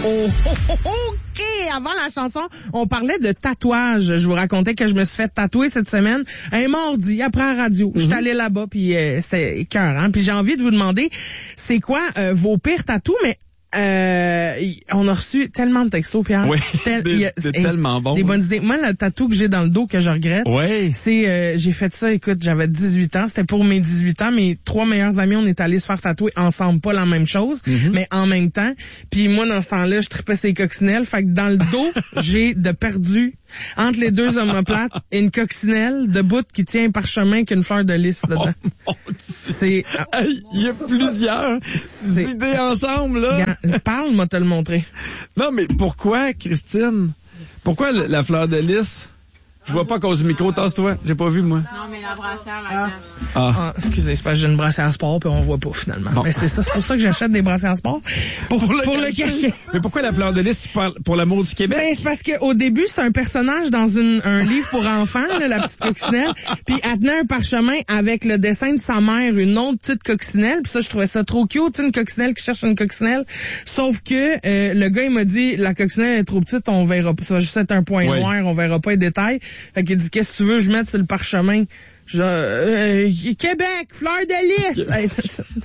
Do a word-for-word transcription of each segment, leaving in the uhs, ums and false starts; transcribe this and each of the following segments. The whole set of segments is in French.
Oh, oh, oh, OK! Avant la chanson, on parlait de tatouage. Je vous racontais que je me suis fait tatouer cette semaine un mardi après la radio. Mm-hmm. J'étais allée là-bas, puis euh, c'était écœurant. Puis j'ai envie de vous demander, c'est quoi euh, vos pires tatous, mais Euh, on a reçu tellement de textos, Pierre. Oui, Tel, des, y a, c'est hey, tellement bon. Des bonnes idées. Moi, le tatou que j'ai dans le dos que je regrette, oui. c'est, euh, j'ai fait ça, écoute, j'avais dix-huit ans, c'était pour mes dix-huit ans, mes trois meilleurs amis, on est allés se faire tatouer ensemble, pas la même chose, mm-hmm. mais en même temps. Puis moi, dans ce temps-là, je tripais ces coccinelles, fait que dans le dos, j'ai de perdu, entre les deux omoplates, une coccinelle de bout qui tient un parchemin qu'une fleur de lys dedans. Oh, c'est... Hey, il y a plusieurs c'est, idées ensemble, là. Parle, moi te le montrer. Non, mais pourquoi, Christine? Pourquoi le, la fleur de lys? Je vois pas à cause du micro, tasse-toi. J'ai pas vu, moi. Non, mais la brassière, là. Ah. Ah. ah excusez, c'est parce que j'ai une brassière sport puis on voit pas, finalement. Bon. Mais c'est ça, c'est pour ça que j'achète des brassières sport. Pour, pour, le, pour le cacher. Mais pourquoi la fleur de lys pour l'amour du Québec? Ben, c'est parce qu'au début, c'est un personnage dans une, un livre pour enfants, là, la petite coccinelle. Puis elle tenait un parchemin avec le dessin de sa mère, une autre petite coccinelle. Puis ça, je trouvais ça trop cute, une coccinelle qui cherche une coccinelle. Sauf que euh, le gars, il m'a dit, la coccinelle est trop petite, on verra pas. Ça va juste être un point oui. noir, on verra pas les détails. Fait qu'il dit, qu'est-ce que tu veux, je mette sur le parchemin? Je dis, euh, Québec, fleur de lys! Hey,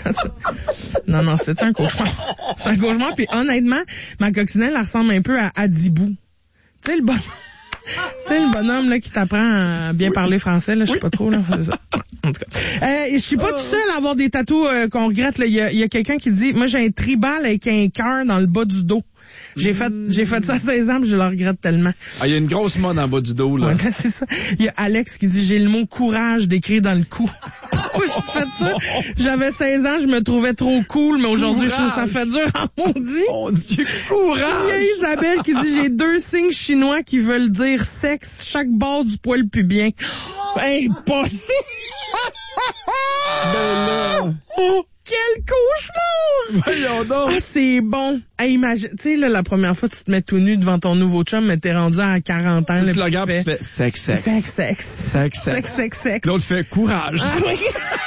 non, non, c'est un cauchemar. C'est un cauchemar, puis honnêtement, ma coccinelle, elle ressemble un peu à Adibou. Tu sais, le bon... Tu sais, le bonhomme, là, qui t'apprend à bien parler français, là, je sais oui. pas trop, là, c'est ça. En tout cas. Euh, je suis pas tout seul à avoir des tatous euh, qu'on regrette, là. Il y a, y a quelqu'un qui dit, moi, j'ai un tribal avec un cœur dans le bas du dos. J'ai fait, j'ai fait ça à seize ans, puis je le regrette tellement. Ah, il y a une grosse mode en bas du dos, là. Ouais, c'est ça. Il y a Alex qui dit, j'ai le mot courage décrit dans le cou. Pourquoi j'ai fait ça? J'avais seize ans, je me trouvais trop cool, mais aujourd'hui, courage. Je trouve ça fait dur en maudit. Mon Dieu, courage! Il y a Isabelle qui dit, j'ai deux signes chinois qui veulent dire sexe, chaque bord du poil pubien. Impossible! Ben là... Oh, quel cauchemar! Voyons donc! Ah, c'est bon. Hey, imagine, tu sais, là, la première fois, tu te mets tout nu devant ton nouveau chum, mais t'es rendu à quarante ans. Tu là, te le regardes et tu fais sexe, sexe. Sexe, sexe. Sexe, sexe. Sexe, sexe. L'autre fait courage. Ah, oui.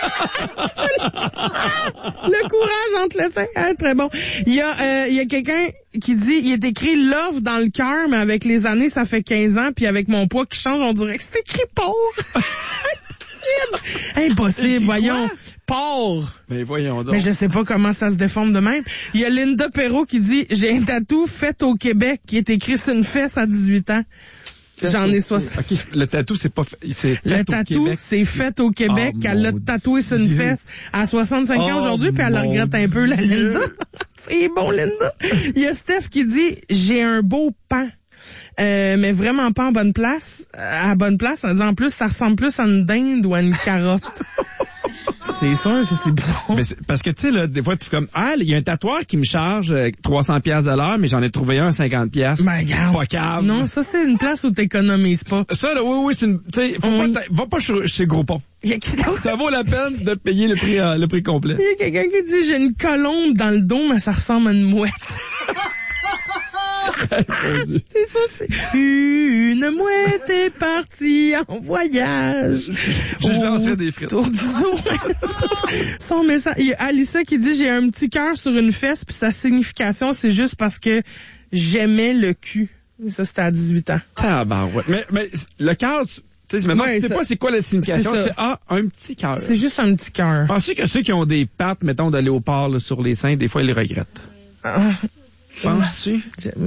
Le courage entre le sexe. Ah, très bon. Il y a, euh, il y a quelqu'un qui dit, il est écrit love dans le cœur, mais avec les années, ça fait quinze ans, puis avec mon poids qui change, on dirait que c'est écrit pauvre. Impossible. Impossible, voyons. Porc. Mais voyons donc. Mais je sais pas comment ça se déforme de même. Il y a Linda Perrault qui dit, j'ai un tatou fait au Québec qui est écrit sur une fesse à dix-huit ans. J'en ai soixante. OK, le tatou, c'est pas fait, c'est fait le au tatou, Québec. c'est fait au Québec. Oh, elle l'a tatoué sur une fesse à soixante-cinq ans oh, aujourd'hui, puis elle le regrette un peu, la Linda. C'est bon, Linda. Il y a Steph qui dit, j'ai un beau pan. Euh, mais vraiment pas en bonne place. À bonne place, en disant en plus, ça ressemble plus à une dinde ou à une carotte. C'est sûr, ça, c'est bizarre. Mais c'est, parce que, tu sais, là, des fois, tu fais comme, ah, il y a un tatoueur qui me charge euh, trois cents piastres de l'heure, mais j'en ai trouvé un à cinquante piastres. Ben, regarde. Pas cave. Non, ça, c'est une place où t'économises pas. Ça, là, oui, oui, c'est une, tu sais, oui. va pas chez, chez Groupon. Il y a ça vaut la peine de payer le prix, euh, le prix complet. Il y a quelqu'un qui dit, j'ai une colombe dans le dos, mais ça ressemble à une mouette. C'est ça, c'est une mouette est partie en voyage. Je vais lancer des frites. Autour du dos. Son message. Il y a Alissa qui dit, j'ai un petit cœur sur une fesse, puis sa signification, c'est juste parce que j'aimais le cul. Et ça, c'était à dix-huit ans. Ah, ben ouais. Mais, mais le cœur, tu sais, maintenant, ouais, tu sais ça, pas c'est quoi la signification. C'est, ah, un petit cœur. C'est juste un petit cœur. Penses-tu que ceux qui ont des pattes, mettons, de léopard là, sur les seins, des fois, ils les regrettent? Ah. Penses-tu?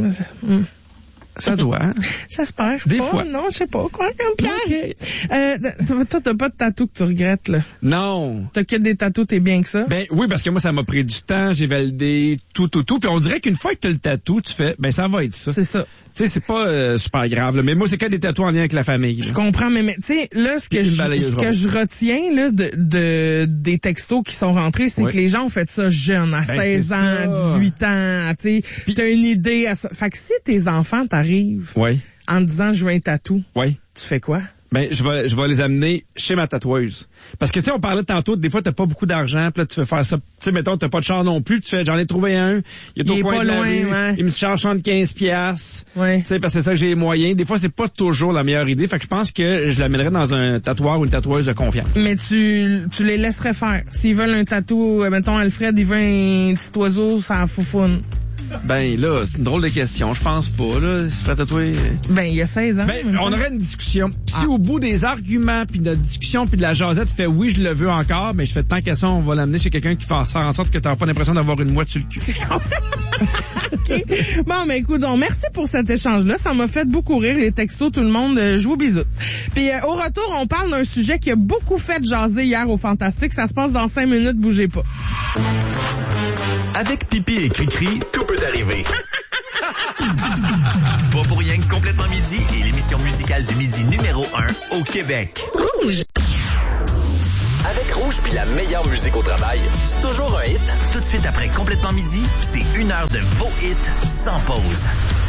Ça doit. Hein? J'espère. Des pas, fois. Non, je sais pas. Quoi, comme Pierre? Okay. Euh, toi, t'as pas de tatou que tu regrettes, là? Non. T'as que des tatous, t'es bien que ça? Ben oui, parce que moi, ça m'a pris du temps, j'ai validé tout, tout, tout. Puis on dirait qu'une fois que t'as le tatou, tu fais, ben ça va être ça. C'est ça. Tu sais, c'est pas euh, super grave, là. Mais moi, c'est que des tatous en lien avec la famille. Là. Je comprends, mais, mais tu sais, là, ce que, je, ce que je retiens, là, de, de, des textos qui sont rentrés, c'est oui. que les gens ont fait ça jeunes, à ben, seize ans, dix-huit ans, tu sais. Puis t'as une idée à ça. Fait que si tes enfants t'arrivent. Oui. En disant je veux un tatou. Oui. Tu fais quoi? Ben, je vais, je vais les amener chez ma tatoueuse. Parce que, tu sais, on parlait tantôt, des fois, t'as pas beaucoup d'argent, puis là, tu veux faire ça. Tu sais, mettons, t'as pas de char non plus, tu fais, j'en ai trouvé un, il est au coin de la rue, ouais. Il me charge soixante-quinze piastres. Ouais. Tu sais, parce que c'est ça que j'ai les moyens. Des fois, c'est pas toujours la meilleure idée. Fait que je pense que je l'amènerais dans un tatoueur ou une tatoueuse de confiance. Mais tu, tu les laisserais faire. S'ils veulent un tatou, mettons, Alfred, il veut un petit oiseau, ça en foufoune. Ben là, c'est une drôle de question. Je pense pas, là. Se fait tatouer. Ben, il y a seize ans. Ben, on aurait une discussion. Si ah. au bout des arguments, puis de la discussion, puis de la jasette, fait oui, je le veux encore, ben je fais tant qu'à ça, on va l'amener chez quelqu'un qui fait en sorte que t'as pas l'impression d'avoir une mouette sur le cul. Okay. Bon, ben écoute, donc, merci pour cet échange-là. Ça m'a fait beaucoup rire, les textos, tout le monde. Euh, je vous bisous. Puis euh, au retour, on parle d'un sujet qui a beaucoup fait jaser hier au Fantastique. Ça se passe dans cinq minutes, bougez pas. Avec Pipi et Cricri, tout peut arriver. Pas pour rien que Complètement Midi est l'émission musicale du midi numéro un au Québec. Rouge! Avec Rouge puis la meilleure musique au travail, c'est toujours un hit. Tout de suite après Complètement Midi, c'est une heure de vos hits sans pause.